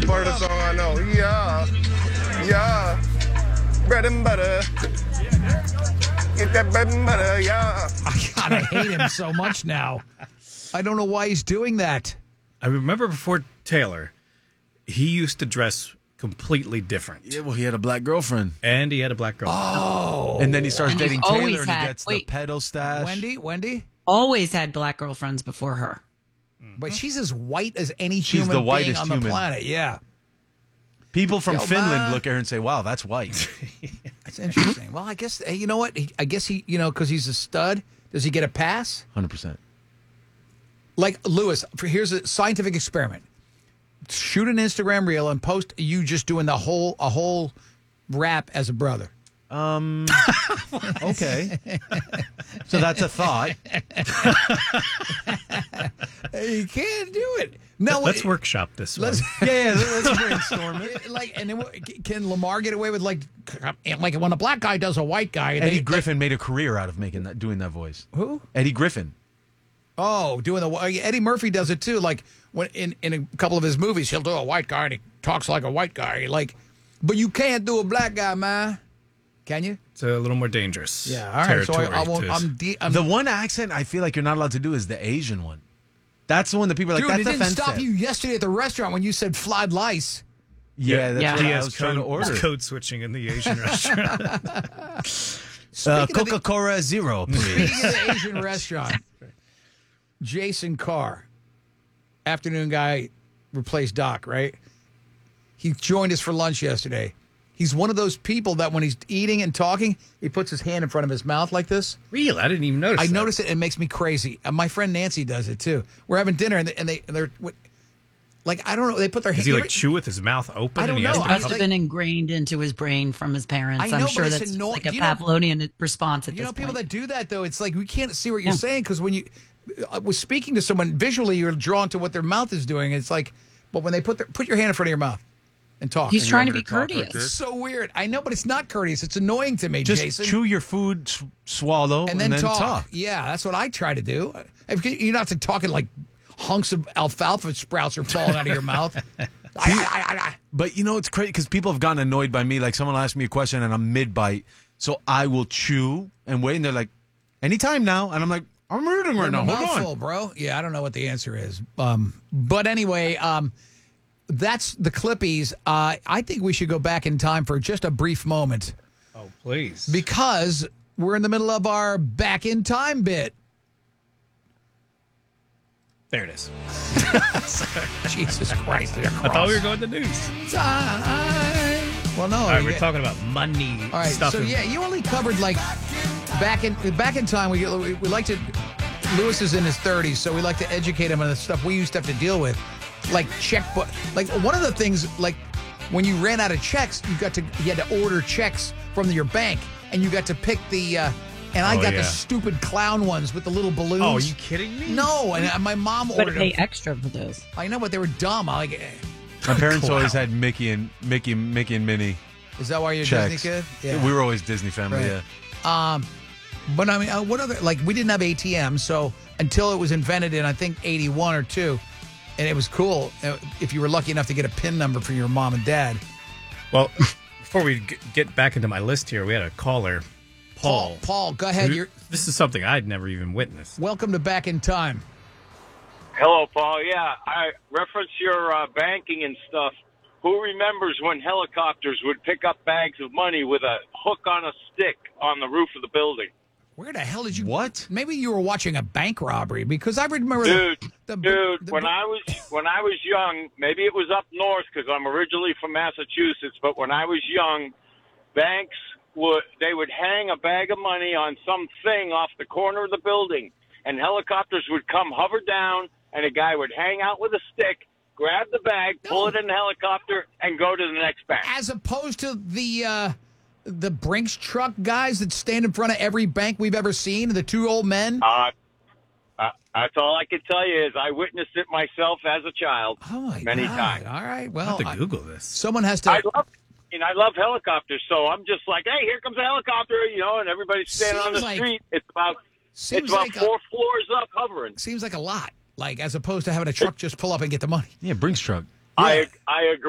part of the song I know. Yeah. Yeah. Bread and butter. Get that bread and butter, yeah. God, I hate him so much now. I don't know why he's doing that. I remember before Taylor, he used to dress completely different. Yeah, well, he had a black girlfriend. And he had a black girl. Oh. And then he starts And dating he's Taylor always and he had- gets wait. the pedo stash. Wendy? Always had black girlfriends before her. But she's as white as any She's human the being whitest on the human. planet. Yeah. People from Yo, Finland ma. look at her and say, wow, that's white. That's interesting. Well, I guess, hey, you know what? I guess he, because he's a stud, does he get a pass? 100%. Like, Lewis, here's a scientific experiment. Shoot an Instagram reel and post you just doing a whole rap as a brother. Okay. So that's a thought. You can't do it. No, Let's workshop this one. Let's Let's brainstorm it. and then can Lamar get away with like when a black guy does a white guy? Eddie Griffin made a career out of doing that voice. Who? Eddie Griffin. Oh, doing Eddie Murphy does it too. Like when in a couple of his movies, he'll do a white guy and he talks like a white guy. Like, but you can't do a black guy, man. Can you? It's a little more dangerous. Yeah. All right. So I won't. to- I'm The one accent I feel like you're not allowed to do is the Asian one. That's the one that people are like, Dude, that's it didn't offensive. stop you yesterday at the restaurant when you said fried lice. Yeah, that's Yeah. what He I has was trying to order. code switching in the Asian restaurant. Speaking of the- Coca-Cola Zero, please. Speaking of the Asian restaurant, Jason Carr, afternoon guy, replaced Doc, right? He joined us for lunch yesterday. He's one of those people that when he's eating and talking, he puts his hand in front of his mouth like this. Really? I didn't even notice I that. notice it and it makes me crazy. And my friend Nancy does it too. We're having dinner and they're like, I don't know. They put their Does hand. he like chew with his mouth open? I don't and he know. has It to- must like- have been ingrained into his brain from his parents. I know, I'm but sure it's that's annoying. like a You know- Pavlovian response at You this know, people point. that do that though, it's like we can't see what you're saying because when you was speaking to someone visually, you're drawn to what their mouth is doing. It's like, but when they put your hand in front of your mouth and talk, He's and trying to you're be under talk. courteous. It's so weird. I know, but it's not courteous. It's annoying to me, Just Jason. chew your food, swallow, and then talk. Yeah, that's what I try to do. You're not talking like hunks of alfalfa sprouts are falling out of your mouth. But you know, it's crazy because people have gotten annoyed by me. Like someone will ask me a question and I'm mid-bite. So I will chew and wait. And they're like, anytime now. And I'm like, I'm reading right now. Hold on. Mouthful, bro. Yeah, I don't know what the answer is. But anyway, that's the Clippies. I think we should go back in time for just a brief moment Oh, please. because we're in the middle of our back in time bit. There it is. Jesus Christ. I thought we were going to news. Time. Well, no. All right, we're talking about money All right, stuff. so yeah, you only covered like back in time. We like to. Lewis is in his 30s, so we like to educate him on the stuff we used to have to deal with, like checkbook. Like one of the things, like when you ran out of checks, you had to order checks from your bank, and you got to pick the. And I got the stupid clown ones with the little balloons. Oh, are you kidding me? No, and my mom But ordered pay them. extra for those. I know, but they were dumb. I like. My parents always had Mickey and Minnie Is that why you're a checks. Disney kid? We were always Disney family, Right. yeah. But I mean, what other, like, we didn't have ATM, so until it was invented in, I think, 81 or 2, and it was cool if you were lucky enough to get a PIN number for your mom and dad. Well, before we get back into my list here, we had a caller, Paul. Paul, go ahead. This is something I'd never even witnessed. Welcome to Back in Time. Hello, Paul. Yeah, I reference your banking and stuff. Who remembers when helicopters would pick up bags of money with a hook on a stick on the roof of the building? Where the hell did you... What? Maybe you were watching a bank robbery, because I remember... When I was young, maybe it was up north because I'm originally from Massachusetts, but when I was young, banks would hang a bag of money on something off the corner of the building, and helicopters would come hover down, and a guy would hang out with a stick, grab the bag, pull it in the helicopter, and go to the next bank. As opposed to the Brinks truck guys that stand in front of every bank we've ever seen, the two old men. That's all I can tell you is I witnessed it myself as a child many times. All right, I'll well, have to Google this. someone has to... I love helicopters, so I'm just like, hey, here comes a helicopter, and everybody's standing on the Seems like- street. It's about Seems 4 like floors up hovering. seems like a lot, like as opposed to having a truck just pull up and get the money. Yeah, Brinks truck. I agree.